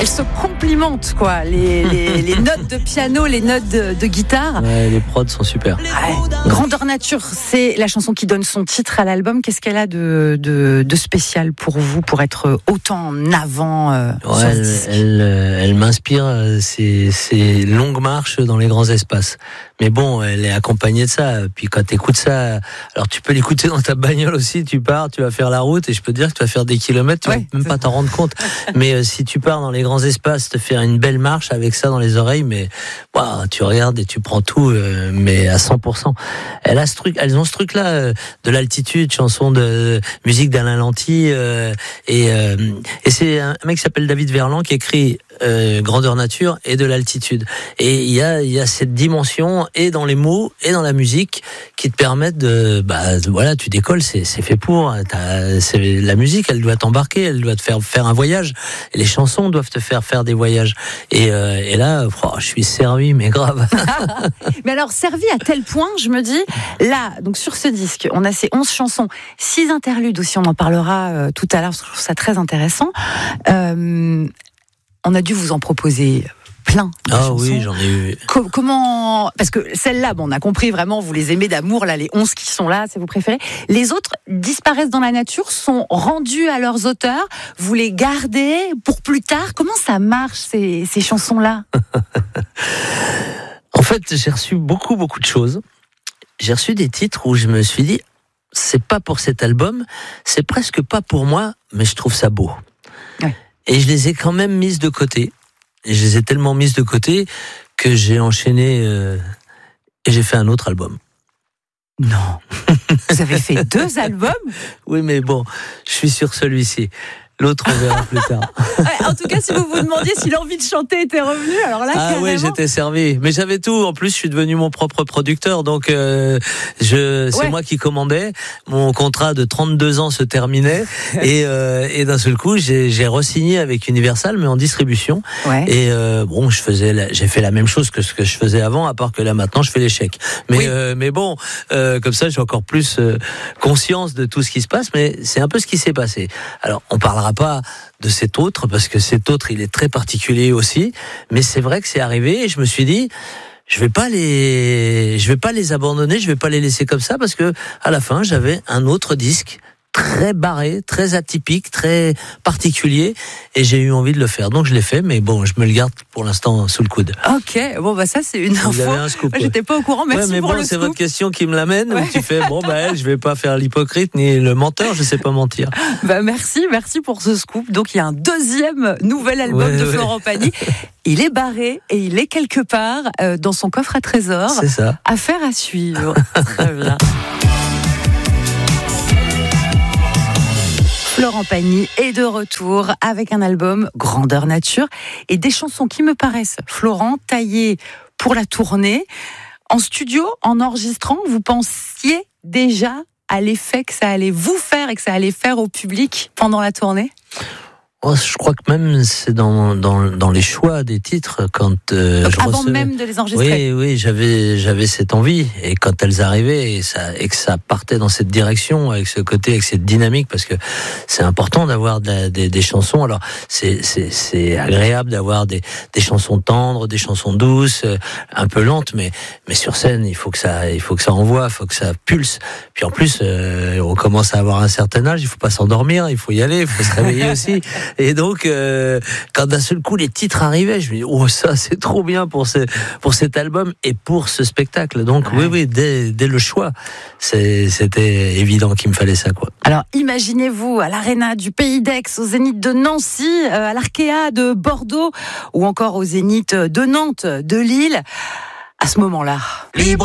elles se complimentent, quoi. Les notes de piano, les notes de guitare. Ouais, les prods sont super. Ouais. Grandeur nature, c'est la chanson qui donne son titre à l'album. Qu'est-ce qu'elle a de spécial pour vous, pour être autant en avant sur ce disque ? Elle m'inspire ces longues marches dans les grands espaces. Mais bon, elle est accompagnée de ça. Puis quand t'écoutes ça, alors tu peux l'écouter dans ta bagnole aussi. Tu pars, tu vas faire la route, et je peux te dire que tu vas faire des kilomètres, tu vas même pas t'en rendre compte. Mais si tu pars dans les grands espaces, te faire une belle marche avec ça dans les oreilles, mais tu regardes et tu prends tout, mais à 100%. Elles ont ce truc-là de l'altitude, chanson de musique d'Alain Lanty, et c'est un mec qui s'appelle David Verlan qui écrit Grandeur nature et de l'altitude. Et il y a cette dimension et dans les mots et dans la musique qui te permettent tu décolles, c'est fait pour. La musique, elle doit t'embarquer, elle doit te faire un voyage. Et les chansons doivent te faire des voyages. Et là, je suis servi, mais grave. Mais alors, servi à tel point, je me dis, là, donc sur ce disque, on a ces 11 chansons, 6 interludes aussi, on en parlera tout à l'heure, parce que je trouve ça très intéressant. On a dû vous en proposer plein de chansons. Oui, j'en ai eu. Comment... Parce que celles-là, on a compris vraiment, vous les aimez d'amour, là, les 11 qui sont là, c'est vos préférés. Les autres disparaissent dans la nature, sont rendus à leurs auteurs, vous les gardez pour plus tard. Comment ça marche, ces chansons-là ? En fait, j'ai reçu beaucoup de choses. J'ai reçu des titres où je me suis dit, c'est pas pour cet album, c'est presque pas pour moi, mais je trouve ça beau. Ouais. Et je les ai quand même mises de côté. Et je les ai tellement mises de côté que j'ai enchaîné et j'ai fait un autre album. Non. Vous avez fait 2 albums ? Oui, mais bon, je suis sur celui-ci. L'autre, on verra plus tard. Ouais, en tout cas, si vous vous demandiez si l'envie de chanter était revenue, alors là, carrément... oui, j'étais servi. Mais j'avais tout. En plus, je suis devenu mon propre producteur. Donc, c'est moi qui commandais. Mon contrat de 32 ans se terminait. Et d'un seul coup, j'ai re-signé avec Universal, mais en distribution. Ouais. Et j'ai fait la même chose que ce que je faisais avant, à part que là, maintenant, je fais les chèques. Mais bon, comme ça, j'ai encore plus conscience de tout ce qui se passe. Mais c'est un peu ce qui s'est passé. Alors, on parlera pas de cet autre, parce que cet autre, il est très particulier aussi, mais c'est vrai que c'est arrivé et je me suis dit, je vais pas les abandonner, je vais pas les laisser comme ça, parce que à la fin, j'avais un autre disque très barré, très atypique, très particulier, et j'ai eu envie de le faire. Donc je l'ai fait, mais bon, je me le garde pour l'instant sous le coude. Ok, ça c'est une info. Vous avez un scoop. J'étais pas au courant, merci pour le scoop. C'est votre question qui me l'amène, où tu fais, je vais pas faire l'hypocrite ni le menteur, je sais pas mentir. Merci pour ce scoop. Donc il y a un 2e nouvel album de Florent Pagny. Il est barré et il est quelque part dans son coffre à trésors. C'est ça. Affaire à suivre. Très bien. Florent Pagny est de retour avec un album Grandeur nature et des chansons qui me paraissent, Florent, taillées pour la tournée. En studio, en enregistrant, vous pensiez déjà à l'effet que ça allait vous faire et que ça allait faire au public pendant la tournée ? Je crois que même c'est dans les choix des titres quand avant même de les enregistrer. Oui, j'avais cette envie, et quand elles arrivaient et que ça partait dans cette direction, avec ce côté, avec cette dynamique, parce que c'est important d'avoir des chansons. Alors c'est agréable d'avoir des chansons tendres, des chansons douces, un peu lentes, mais sur scène il faut que ça envoie, il faut que ça pulse. Puis en plus on commence à avoir un certain âge, il faut pas s'endormir, il faut y aller, il faut se réveiller aussi. Et donc, quand d'un seul coup les titres arrivaient, je me dis, ça c'est trop bien pour cet album et pour ce spectacle. Donc dès le choix, c'était évident qu'il me fallait ça, quoi. Alors imaginez-vous à l'Arena du Pays d'Aix, au Zénith de Nancy, à l'Arkea de Bordeaux, ou encore au Zénith de Nantes, de Lille. À ce moment-là,